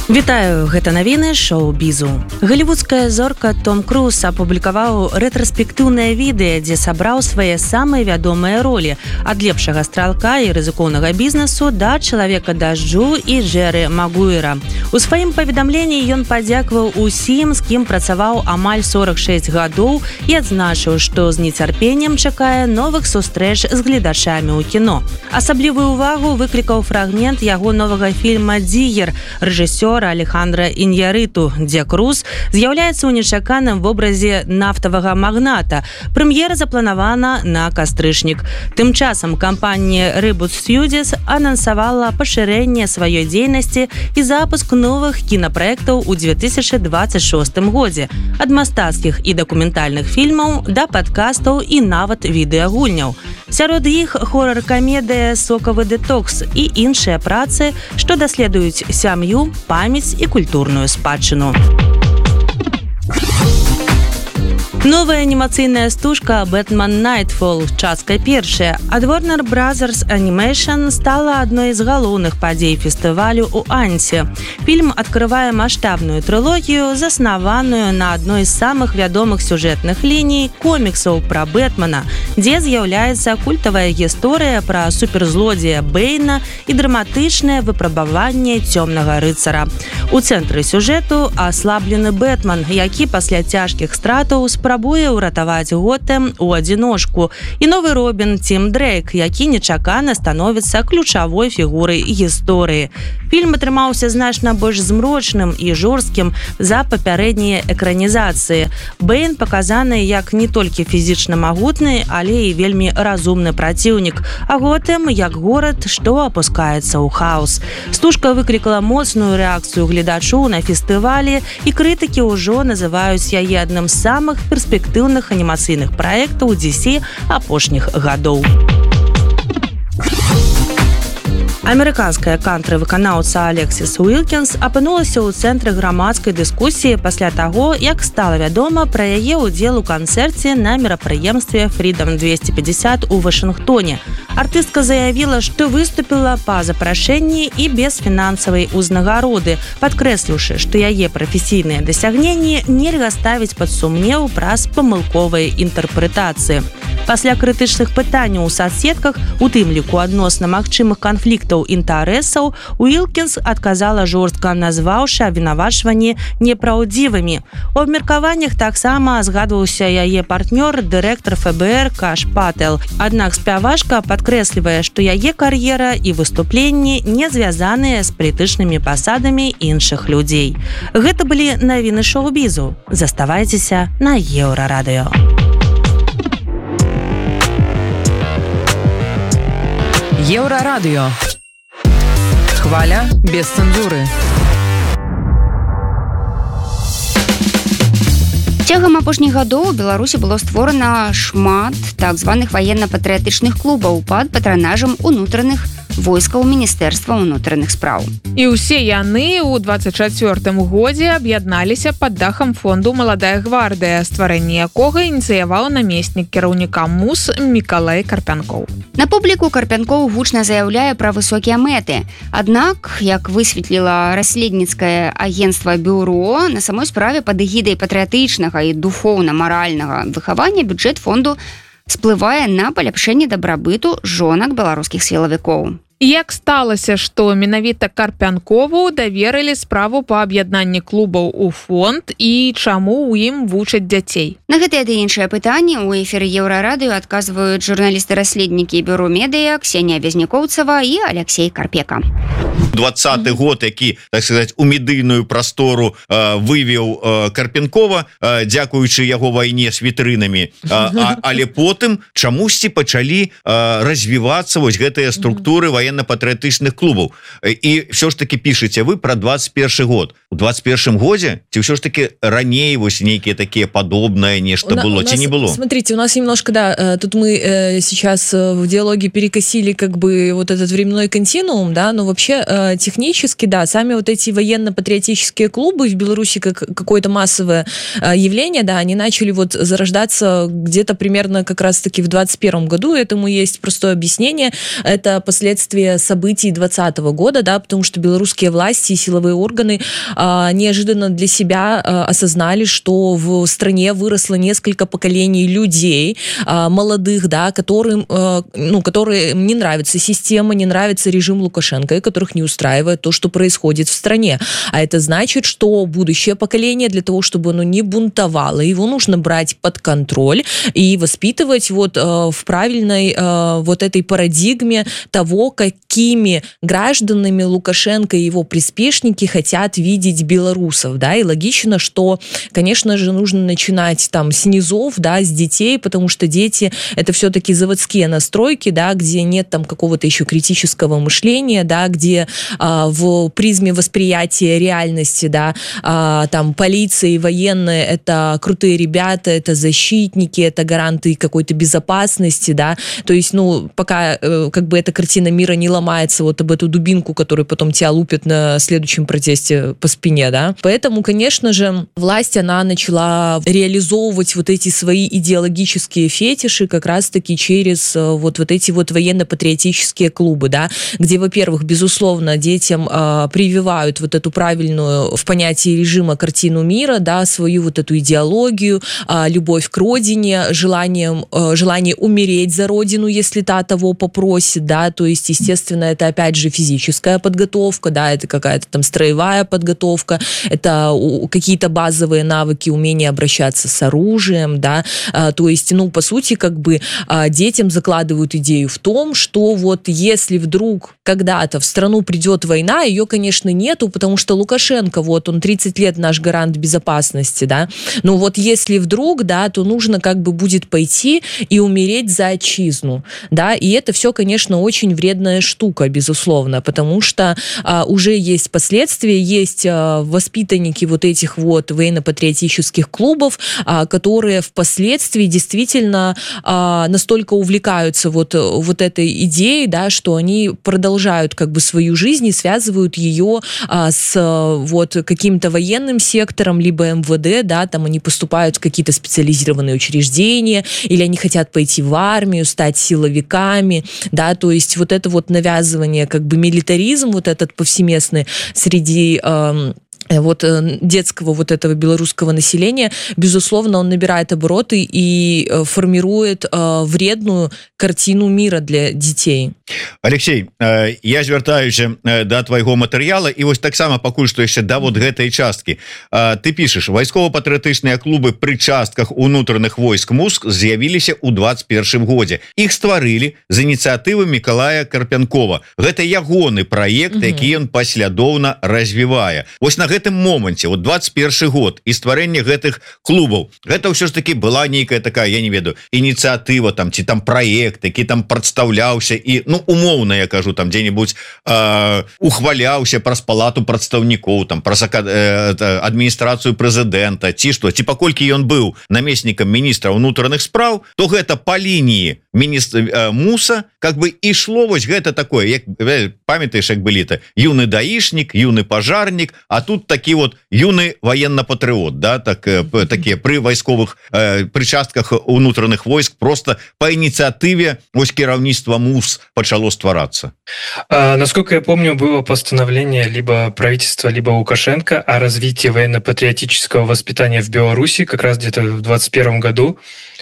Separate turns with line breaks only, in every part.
Вітаю, гэта навіны шоу-бізу. Галівудская зорка Том Круз апублікаваў рэтраспектыўнае відэа, дзе сабраў свае самыя вядомыя ролі ад лепшага стралка і рызыкоўнага бізнесу да чалавека дажджу і Джэры Магуіра. У сваім паведамленні ён падзякаваў усім, з кім працаваў амаль 46 гадоў і адзначыў, што з нецярпеннем чакае новых сустрэч з гледачамі ў кіно. Асаблівую ўвагу выклікаў фрагмент яго новага фільма «Дзігер» рэжысёра Алехандра Іньярыту, дзе Круз з'яўляецца ў нечаканым вобразе нафтавага магната. Прэм'ера запланавана на кастрычнік. Тым часам кампанія Reboot Studios анансавала пашырэнне сваёй дзейнасці і запуск новых кінапраектаў у 2026 годзе. Ад мастацкіх і дакументальных фільмаў да падкастаў і нават відэагульняў. Сярод іх хорар-камедыя «Сокавы дэтокс» і іншыя працы, што даследуюць сям'ю, памяць і культурную спадчыну. Новая анімацыйная стужка «Бэтмен Найтфол», частка першая, ад Warner Brothers Animation стала адной з галоўных падзей фестывалю ў Ансе. Фільм адкрывае маштабную трылогію, заснаваную на адной з самых вядомых сюжэтных ліній коміксаў пра Бэтмена, дзе з'яўляецца культавая гісторыя пра суперзлодзея Бэйна і драматычнае выпрабаванне цёмнага рыцара. У цэнтры сюжэту аслаблены Бэтмен, які пасля цяжкіх стратаў спрабуе ўратаваць Готэм у адзіночку, і новы Робін Тім Дрейк, які нечакана становіцца ключавой фігурай гісторыі. Фільм атрымаўся значна больш змрочным і жорсткім за папярэднія экранізацыі. Бэйн паказаны як не толькі фізічна магутны, але і вельмі разумны праціўнік, а Готэм як горад, што апускаецца ў хаос. Стужка выклікала моцную рэакцыю гледачоў на фестывалі, і крытыкі ўжо называюць яе адным з самых перспектыўных анімацыйных праектаў DC апошніх гадоў. Амерыканская кантры-выканаўца Алексіс Уілкінс апынулася ў цэнтры грамадскай дыскусіі пасля таго, як стала вядома пра яе ўдзел у канцэрце на мерапрыемстве Freedom 250 у Вашынгтоне. Артыстка заявіла, што выступіла па запрашэнні і без фінансавай узнагароды, падкрэсліўшы, што яе прафесійныя дасягненні нельга ставіць пад сумнеў праз памылковыя інтэрпрэтацыі. Пасля крытычных пытанняў у сацсетках, у тым ліку адносна магчымых канфліктаў інтарэсаў, Уілкінс адказала жорстка, назваўшы абвінавачванні непраўдзівымі. У абмеркаваннях таксама згадваўся яе партнёр, дырэктар ФБР Каш Патэл. Аднак спявачка падкрэслівае, што яе кар'ера і выступленні не звязаныя з палітычнымі пасадамі іншых людзей. Гэта былі навіны шоу-бізу. Заставайцеся на Еўрарадыё.
Еўрарадыё. Хваля без цэнзуры.
Цягам апошніх гадоў у Беларусі было створана шмат так званых ваенна-патрыятычных клубаў пад патранажам унутраных войскаў Міністэрства ўнутраных спраў.
І ўсе яны ў 24 годзе аб'ядналіся пад дахам фонду «Маладая гвардыя», стварэнне якога ініцыяваў намеснік кіраўніка МУС Мікалай Карпянкоў.
На публіку Карпянкоў гучна заяўляе пра высокія мэты. Аднак, як высветліла расследніцкае агенцтва «Бюро», на самой справе пад эгідай патрыятычнага і духоўна-маральнага выхавання бюджэт фонду сплывае на паляпшэнне дабрабыту жонак беларускіх сілавікоў.
Як сталася, што менавіта Карпянкову даверылі справу па аб'яднанні клубаў у фонд і чаму ў ім вучаць дзяцей?
На гэтыя ды іншыя пытанні ў эфіры Еўрарадыё адказваюць журналісты-расследнікі Бюро медыя Ксенія Вязнякоўцава і Алексей Карпека.
20-й год, які, так сказаць, у медыйную прастору вывеў Карпянкова, дзякуючы яго вайне з вітрынамі, але потым чамусьці пачалі развівацца вось гэтыя структуры военно-патрыятычных клубаў. І все ж таки пішаце вы про 21 год. У 21 годзе ці все ж таки раней вось нейкія такие подобное нечто было, ці не было?
Смотрите, у нас немножко, да, тут мы сейчас в диалоге перекосили как бы вот этот временной континуум, да, но вообще вообще технически, да, сами вот эти военно-патриотические клубы в Беларуси как какое-то массовое явление, да, они начали вот зарождаться где-то примерно как раз-таки в 2021 году. Этому есть простое объяснение. Это последствия событий 2020 года, да, потому что белорусские власти и силовые органы неожиданно для себя осознали, что в стране выросло несколько поколений людей, молодых, да, которым, которые не нравится система, не нравится режим Лукашенко, и которых не устраивает то, что происходит в стране. А это значит, что будущее поколение для того, чтобы оно не бунтовало, его нужно брать под контроль и воспитывать вот в правильной вот этой парадигме того, какими гражданами Лукашенко и его приспешники хотят видеть белорусов, да, и логично, что, конечно же, нужно начинать там с низов, да, с детей, потому что дети — это все-таки заводские настройки, да, где нет там какого-то еще критического мышления, да, где в призме восприятия реальности, да, там полиция и военные — это крутые ребята, это защитники, это гаранты какой-то безопасности, да, то есть, пока как бы эта картина мира не ломается вот об эту дубинку, которую потом тебя лупят на следующем протесте по спине, да, поэтому, конечно же, власть, она начала реализовывать вот эти свои идеологические фетиши как раз-таки через вот эти вот военно-патриотические клубы, да, где, во-первых, безусловно, детям прививают вот эту правильную в понятии режима картину мира, да, свою вот эту идеологию, любовь к родине, желание умереть за родину, если та того попросит, да, то есть, естественно, это опять же физическая подготовка, да, это какая-то там строевая подготовка, это какие-то базовые навыки, умение обращаться с оружием, да, то есть, по сути, как бы детям закладывают идею в том, что вот если вдруг когда-то в страну придет война, ее, конечно, нету, потому что Лукашенко, вот он 30 лет наш гарант безопасности, да, но вот если вдруг, да, то нужно как бы будет пойти и умереть за отчизну, да, и это все, конечно, очень вредная штука, безусловно, потому что уже есть последствия, есть воспитанники вот этих вот военно-патриотических клубов, которые впоследствии действительно настолько увлекаются вот этой идеей, да, что они продолжают как бы свою жизнь и связывают ее с вот каким-то военным сектором, либо МВД, да, там они поступают в какие-то специализированные учреждения, или они хотят пойти в армию, стать силовиками, да, то есть вот это вот навязывание, как бы милитаризм вот этот повсеместный среди вот детского вот этого белорусского населения, безусловно, он набирает обороты и формирует вредную картину мира для детей.
Алексей, я звяртаюся да твайго матэрыяла і вось таксама пакуль што яшчэ да вот гэтай часткі. Ты пішаш, вайскова-патрыятычныя клубы пры частках унутраных войск МУС з'явіліся ў 21 годзе. Іх стварылі з ініцыятывы Мікалая Карпянкова. Гэта ягоны праект, які ён паслядоўна развівае. Вось на гэтым моманце, вот 21 год і стварэнне гэтых клубаў, гэта ўсё ж таки была нейкая такая, я не ведаю, ініцыятыва там ці там праект, які там прадстаўляўся і умоўна, я кажу, там дзе-нибудь ухваляўся праз палату прадстаўнікоў, там праз адміністрацыю прэзідэнта, ці што, ці паколькі ён быў намеснікам міністра ўнутраных спраў, то гэта па лініі МУСа как бы ішло вось гэта такое, як памятаеш, як былі-то юны даішнік, юны пажарнік, а тут такі вот юны военно-патрыот, да, такія пры вайсковых прычастках унутраных войск просто по ініцыятыве вось кіраўніцтва МУС начало ствараться.
Насколько я помню, было постановление либо правительства, либо Лукашенко о развитии военно-патриотического воспитания в Беларуси как раз где-то в 2021 году.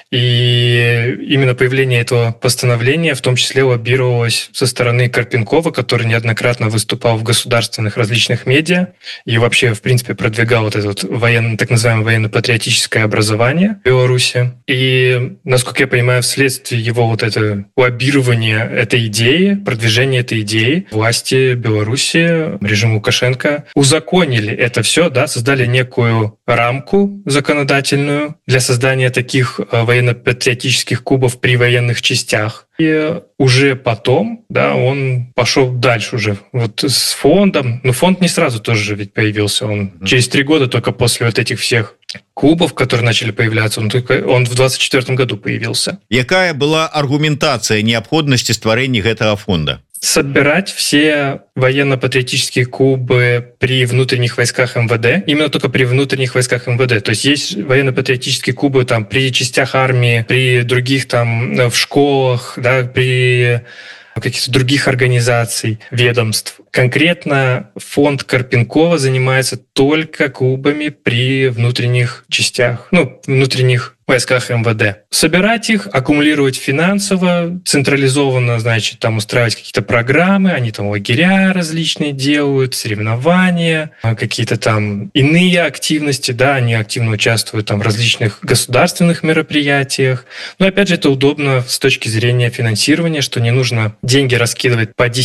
И именно появление этого постановления в том числе лоббировалось со стороны Карпенкова, который неоднократно выступал в государственных различных медиа и вообще, в принципе, продвигал вот это вот так называемое военно-патриотическое образование в Беларуси. И, насколько я понимаю, вследствие его вот это лоббирования этой идеи, продвижения этой идеи, власти Беларуси, режим Лукашенко узаконили это все, да, создали некую рамку законодательную для создания таких военно-патриотических клубов при военных частях. И уже потом, да, он пошел дальше уже вот с фондом. Но фонд не сразу тоже ведь появился. Он через 3 года только после вот этих всех клубов, которые начали появляться, он в 24 году появился.
Якая была аргументация необходимости створения этого фонда?
собирать все военно-патриотические клубы при внутренних войсках МВД, именно только при внутренних войсках МВД. То есть военно-патриотические клубы там при частях армии, при других там в школах, да, при каких-то других организаций, ведомств. Конкретно фонд Карпенкова занимается только клубами при внутренних частях, внутренних войсках МВД. Собирать их, аккумулировать финансово, централизованно, значит, там устраивать какие-то программы, они там лагеря различные делают, соревнования, какие-то там иные активности, да, они активно участвуют там в различных государственных мероприятиях. Но опять же, это удобно с точки зрения финансирования, что не нужно деньги раскидывать по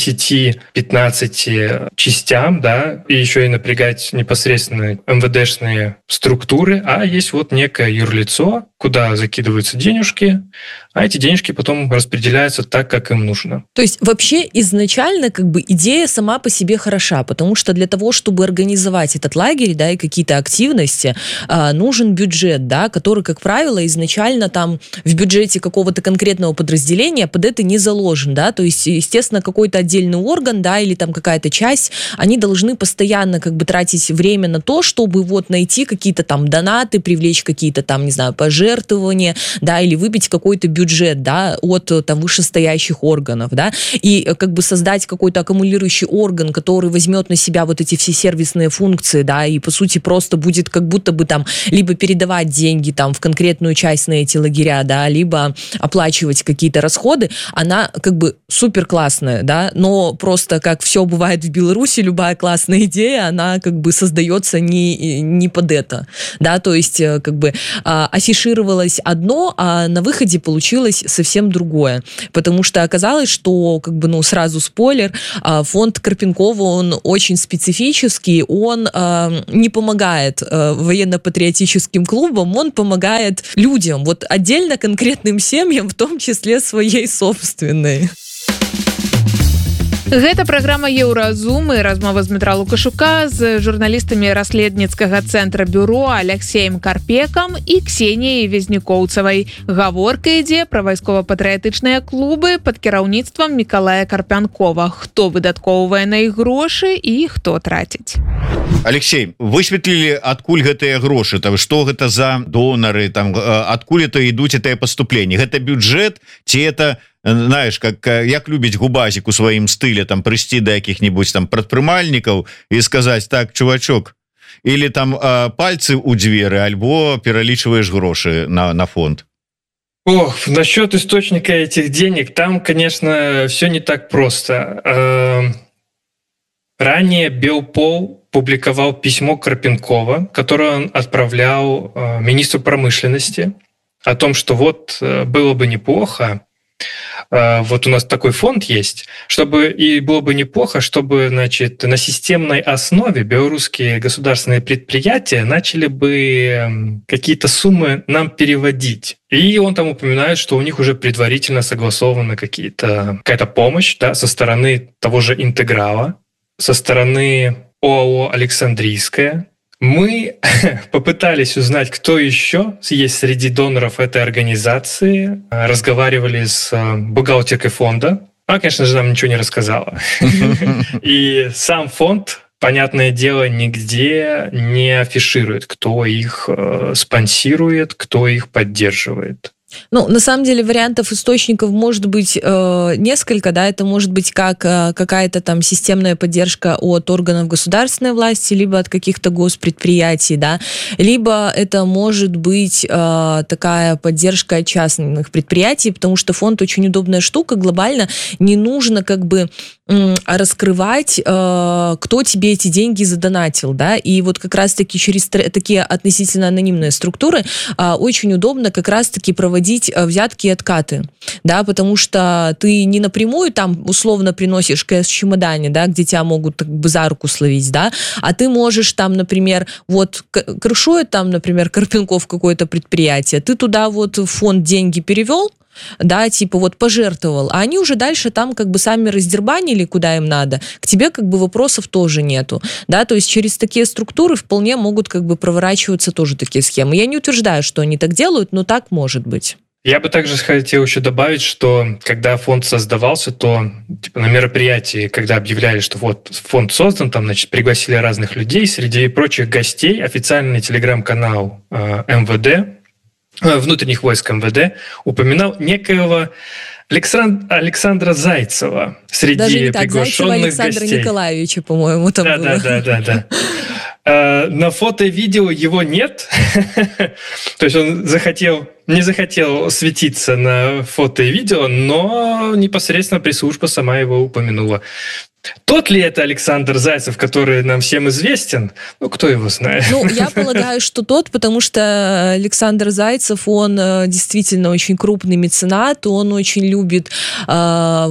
10-15 частям, да, и еще и напрягать непосредственно МВДшные структуры, а есть вот некое юрлицо, куда закидываются денежки, а эти денежки потом распределяются так, как им нужно.
То есть вообще изначально как бы идея сама по себе хороша, потому что для того, чтобы организовать этот лагерь, да, и какие-то активности, нужен бюджет, да, который, как правило, изначально там в бюджете какого-то конкретного подразделения под это не заложен, да, то есть, естественно, какой-то отдельный орган, да, или там какая-то часть, они должны постоянно как бы тратить время на то, чтобы вот найти какие-то там донаты, привлечь какие-то там, не знаю, пожертвования, да, или выбить какой-то бюджет, да, от там вышестоящих органов, да, и как бы создать какой-то аккумулирующий орган, который возьмет на себя вот эти все сервисные функции, да, и по сути просто будет как будто бы там либо передавать деньги там в конкретную часть на эти лагеря, да, либо оплачивать какие-то расходы, она как бы супер классная, да, но просто как все бывает в Беларуси, любая классная идея, она как бы создается не под это, да, то есть как бы афишировалось одно, а на выходе получилось совсем другое, потому что оказалось, что как бы, сразу спойлер, фонд Карпенкова, он очень специфический, он не помогает военно-патриотическим клубам, он помогает людям, вот отдельно конкретным семьям, в том числе своей собственной.
Гэта праграма Еўразум і размова з Дмітра Лукашука з журналістамі расследніцкага цэнтра бюро Алексеем Карпекам і Ксеніяй Везнікоўцавай. Гаворка ідзе пра вайскова-патрыятычныя клубы пад кіраўніцтвам Мікалая Карпянкова. Хто выдаткоўвае на іх грошы і хто траціць.
Алексей, высветлілі, адкуль гэтыя грошы, там, што гэта за донары, там, адкуль это ідуць гэтыя паступленні. Гэта бюджэт, ці это, знаешь, як любіць губазік у сваім стылі, там прыйсці да якіх-небудзь там прадпрымальнікаў і сказаць: так, чувачок, или там пальцы у дзверы, альбо пералічваеш грошы на фонд.
Ох, насчет источника этих денег, там, конечно, все не так просто. Ранее Белпол публиковал письмо Карпенкова, которое он отправлял министру промышленности о том, что вот было бы неплохо, вот у нас такой фонд есть, и было бы неплохо, чтобы, значит, на системной основе белорусские государственные предприятия начали бы какие-то суммы нам переводить. И он там упоминает, что у них уже предварительно согласована какая-то помощь, да, со стороны того же Интеграла, со стороны ОАО «Александрийская». Мы попытались узнать, кто еще есть среди доноров этой организации. Разговаривали с бухгалтеркой фонда. Она, конечно же, нам ничего не рассказала. И сам фонд, понятное дело, нигде не афиширует, кто их спонсирует, кто их поддерживает.
На самом деле вариантов источников может быть несколько, да, это может быть как какая-то там системная поддержка от органов государственной власти, либо от каких-то госпредприятий, да, либо это может быть такая поддержка от частных предприятий, потому что фонд очень удобная штука, глобально не нужно как бы раскрывать, кто тебе эти деньги задонатил, да, и вот как раз-таки через такие относительно анонимные структуры очень удобно как раз-таки проводить взятки и откаты, да, потому что ты не напрямую там условно приносишь кэш в чемодане, да, где тебя могут как бы за руку словить, да, а ты можешь там, например, вот крышует там, например, Карпенков какое-то предприятие, ты туда вот в фонд деньги перевел, да, типа вот пожертвовал, а они уже дальше там как бы сами раздербанили, куда им надо, к тебе как бы вопросов тоже нету, да, то есть через такие структуры вполне могут как бы проворачиваться тоже такие схемы. Я не утверждаю, что они так делают, но так может быть.
Я бы также хотел еще добавить, что когда фонд создавался, то на мероприятии, когда объявляли, что вот фонд создан, там, значит, пригласили разных людей, среди прочих гостей официальный телеграм-канал МВД, внутренних войск МВД, упоминал некоего Александра Зайцева среди
даже не так,
приглашенных
Зайцева Александра
гостей.
Николаевича, по-моему, там было.
Да. На фото и видео его нет. То есть он не захотел светиться на фото и видео, но непосредственно пресс-служба сама его упомянула. Тот ли это Александр Зайцев, который нам всем известен? Ну, кто его знает?
Ну, я полагаю, что тот, потому что Александр Зайцев, он действительно очень крупный меценат, он очень любит как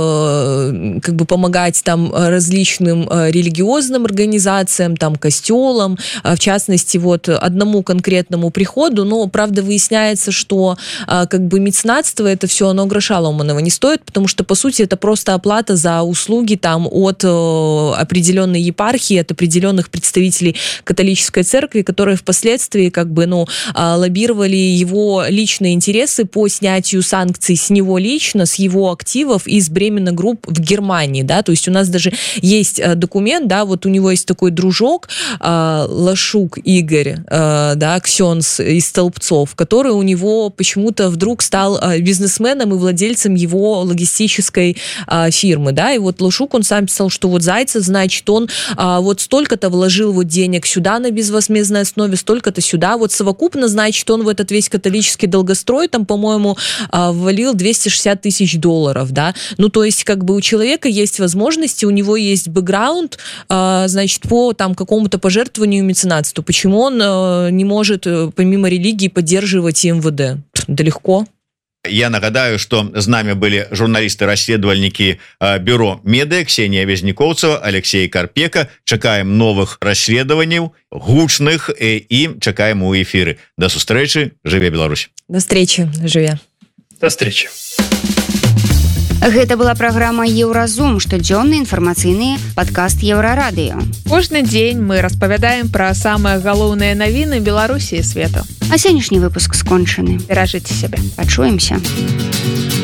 бы помогать там различным религиозным организациям, там, костелам, в частности, вот одному конкретному приходу, но, правда, выясняется, что как бы меценатство, это все, оно гроша ломаного не стоит, потому что, по сути, это просто оплата за услуги там от определенной епархии, от определенных представителей католической церкви, которые впоследствии как бы, лоббировали его личные интересы по снятию санкций с него лично, с его активов из Бремена Групп в Германии, да, то есть у нас даже есть документ, да, вот у него есть такой дружок Лашук Игорь, да, ксенс из Столбцов, который у него почему-то вдруг стал бизнесменом и владельцем его логистической фирмы, да, и вот Лашук, он сам писал, что вот Зайцев, значит, он вот столько-то вложил вот денег сюда на безвозмездной основе, столько-то сюда, вот совокупно, значит, он в этот весь католический долгострой, там, по-моему, ввалил $260 тысяч, да, ну, то есть, как бы у человека есть возможности, у него есть бэкграунд, значит, по там какому-то пожертвованию меценатству, почему он не может, помимо религии, поддерживать МВД? Да легко.
Я нагадаю, что з нами были журналисты-расследовальники бюро Медиа Ксения Везнякоўцева, Алексей Карпека. Чакаем новых расследований, гучных, и чакаем у эфиры. До сустрэчы, жыве Беларусь.
До встречи, жыве.
До встречи.
Гэта была праграма Еўразум, штодзённы інфармацыйны падкаст Еўрарадыё.
Кожны дзень мы распавядаем пра самыя галоўныя навіны Беларусі і свету.
А сённяшні выпуск скончаны.
Беражыце сябе.
Пачуемся.